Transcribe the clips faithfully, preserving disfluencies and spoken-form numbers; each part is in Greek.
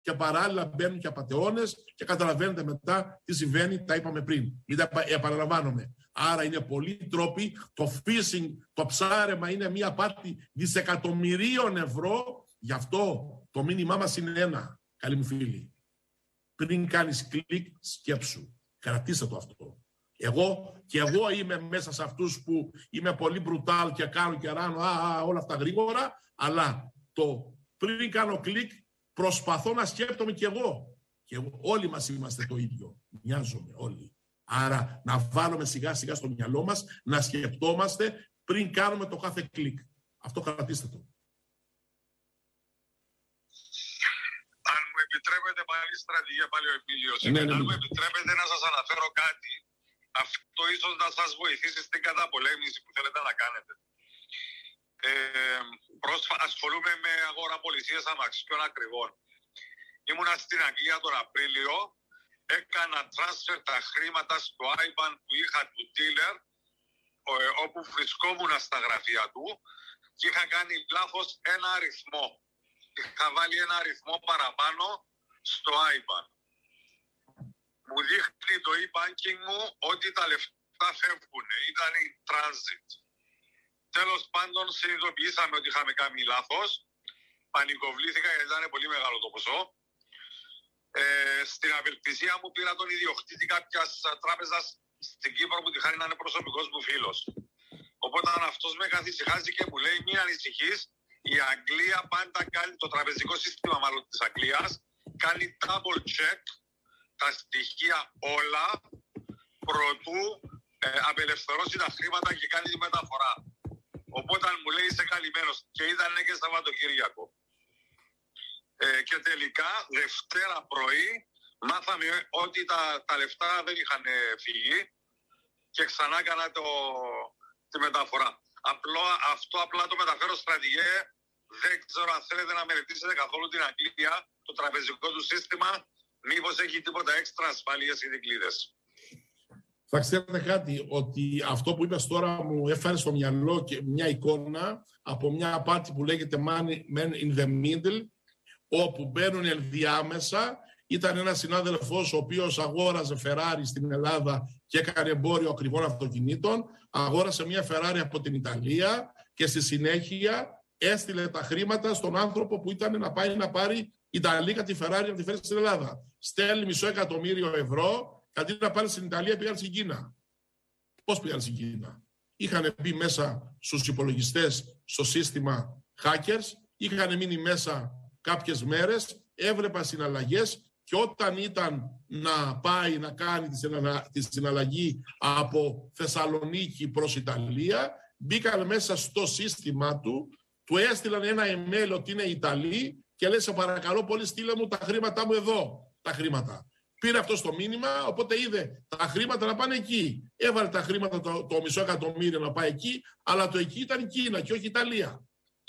και παράλληλα μπαίνουν και απατεώνες και καταλαβαίνετε μετά τι συμβαίνει, τα είπαμε πριν. Μην τα επαναλαμβάνομαι. Άρα είναι πολλοί τρόποι. Το phishing, το ψάρεμα είναι μια απάτη δισεκατομμυρίων ευρώ. Γι' αυτό το μήνυμά μας είναι ένα, καλοί μου φίλοι. Πριν κάνεις κλικ, σκέψου. Κρατήστε το αυτό. Εγώ και εγώ είμαι μέσα σε αυτούς που είμαι πολύ μπρουτάλ και κάνω και ράνω α, α, όλα αυτά γρήγορα, αλλά το πριν κάνω κλικ προσπαθώ να σκέπτομαι κι εγώ. Και εγώ, όλοι μας είμαστε το ίδιο. Μοιάζομαι όλοι. Άρα να βάλουμε σιγά σιγά στο μυαλό μας, να σκεπτόμαστε πριν κάνουμε το κάθε κλικ. Αυτό κρατήστε το. Αν μου επιτρέπετε πάλι στρατηγία, πάλι ο Εμίλιος, ναι, ναι, ναι. αν μου επιτρέπετε να σας αναφέρω κάτι, αυτό ίσως να σας βοηθήσει στην καταπολέμηση που θέλετε να κάνετε. Ε, πρόσφα, ασχολούμαι με αγοραπολισίες αμαξιών ακριβών. Ήμουνα στην Αγγλία τον Απρίλιο, έκανα transfer τα χρήματα στο άι μπαν που είχα του dealer, όπου βρισκόμουν στα γραφεία του και είχα κάνει λάθος ένα αριθμό. Είχα βάλει ένα αριθμό παραπάνω στο άι μπαν. Μου δείχνει το e-banking μου ότι τα λεφτά φεύγουν, ήταν in transit. Τέλος πάντων συνειδητοποιήσαμε ότι είχαμε κάνει λάθος, πανικοβλήθηκα γιατί ήταν πολύ μεγάλο το ποσό. Ε, στην απελπισία μου πήρα τον ιδιοκτήτη κάποιας τράπεζας στην Κύπρο που τη χάρη να είναι προσωπικός μου φίλος. Οπότε αυτός με καθησυχάζει και μου λέει μην ανησυχείς, η Αγγλία πάντα κάνει, το τραπεζικό σύστημα μάλλον της Αγγλίας, κάνει double check τα στοιχεία όλα προτού ε, απελευθερώσει τα χρήματα και κάνει τη μεταφορά. Οπότε μου λέει είσαι καλυμμένος και ήταν και Σαββατοκύριακο. Ε, και τελικά Δευτέρα πρωί μάθαμε ότι τα, τα λεφτά δεν είχαν φύγει και ξανά έκανα το, τη μεταφορά. Απλό, αυτό απλά το μεταφέρω στρατηγέ. Δεν ξέρω αν θέλετε να μελετήσετε καθόλου την Αγγλία, το τραπεζικό του σύστημα, μήπως έχει τίποτα έξτρα ασφαλείες ή δικλείδες. Θα ξέρετε κάτι, ότι αυτό που είπες τώρα μου έφερε στο μυαλό και μια εικόνα από μια απάτη που λέγεται Man in the Middle, όπου μπαίνουν ενδιάμεσα. Ήταν ένας συνάδελφος ο οποίος αγόραζε Ferrari στην Ελλάδα και έκανε εμπόριο ακριβών αυτοκινήτων. Αγόρασε μια Ferrari από την Ιταλία και στη συνέχεια έστειλε τα χρήματα στον άνθρωπο που ήταν να πάει να πάρει Ιταλίκα τη Ferrari να τη φέρει στην Ελλάδα. Στέλνει μισό εκατομμύριο ευρώ, αντί να πάρει στην Ιταλία πήγαν στην Κίνα. Πώς πήγαν στην Κίνα? Είχαν μπει μέσα στους υπολογιστές στο σύστημα hackers, είχαν μείνει μέσα κάποιες μέρες, έβλεπαν συναλλαγές και όταν ήταν να πάει να κάνει τη συναλλαγή από Θεσσαλονίκη προς Ιταλία, μπήκαν μέσα στο σύστημα του, του έστειλαν ένα email ότι είναι Ιταλοί και λέει σε παρακαλώ πολύ στείλε μου τα χρήματά μου εδώ, τα χρήματα. Πήρε αυτό στο μήνυμα, οπότε είδε τα χρήματα να πάνε εκεί. Έβαλε τα χρήματα το, το μισό εκατομμύριο να πάει εκεί, αλλά το εκεί ήταν Κίνα και όχι Ιταλία.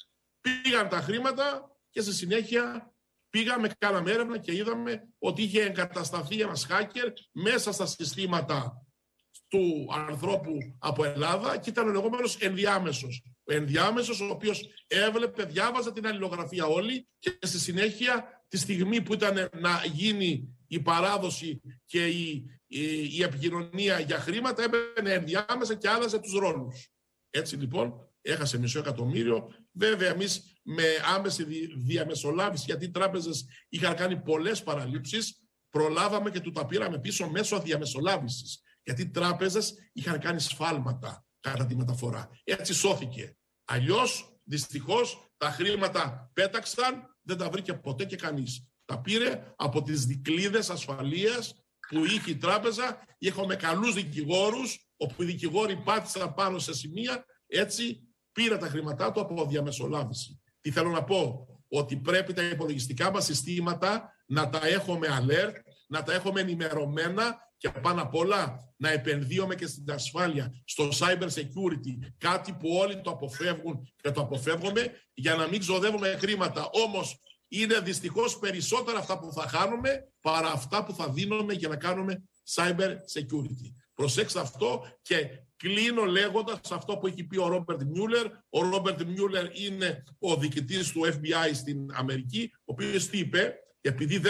Πήγαν τα χρήματα και στη συνέχεια πήγαμε, κάναμε έρευνα και είδαμε ότι είχε εγκατασταθεί ένας hacker μέσα στα συστήματα του ανθρώπου από Ελλάδα και ήταν ο λεγόμενος ενδιάμεσος. Ο ενδιάμεσος ο οποίος έβλεπε, διάβαζε την αλληλογραφία όλη και στη συνέχεια τη στιγμή που ήταν να γίνει η παράδοση και η, η, η επικοινωνία για χρήματα έμπαινε ενδιάμεσα και άλλαζε τους ρόλους. Έτσι λοιπόν έχασε μισό εκατομμύριο. Βέβαια εμείς με άμεση διαμεσολάβηση, γιατί οι τράπεζες είχαν κάνει πολλές παραλήψεις, προλάβαμε και του τα πήραμε πίσω μέσω διαμεσολάβησης. Γιατί οι τράπεζες είχαν κάνει σφάλματα κατά τη μεταφορά. Έτσι σώθηκε. Αλλιώς, δυστυχώς, τα χρήματα πέταξαν, δεν τα βρήκε ποτέ και κανείς. Τα πήρε από τις δικλείδες ασφαλείας που είχε η τράπεζα. Είχαμε καλούς δικηγόρους, όπου οι δικηγόροι πάτησαν πάνω σε σημεία, έτσι πήρε τα χρήματά του από διαμεσολάβηση. Τι θέλω να πω? Ότι πρέπει τα υπολογιστικά μας συστήματα να τα έχουμε alert, να τα έχουμε ενημερωμένα και πάνω απ' όλα να επενδύουμε και στην ασφάλεια, στο cyber security, κάτι που όλοι το αποφεύγουν και το αποφεύγουμε για να μην ξοδεύουμε χρήματα. Όμως είναι δυστυχώς περισσότερα αυτά που θα χάνουμε παρά αυτά που θα δίνουμε για να κάνουμε cyber security. Προσέξτε αυτό και κλείνω λέγοντας αυτό που έχει πει ο Ρόμπερτ Μιούλερ. Ο Ρόμπερτ Μιούλερ είναι ο διοικητής του εφ μπι άι στην Αμερική, ο οποίος τι είπε? επειδή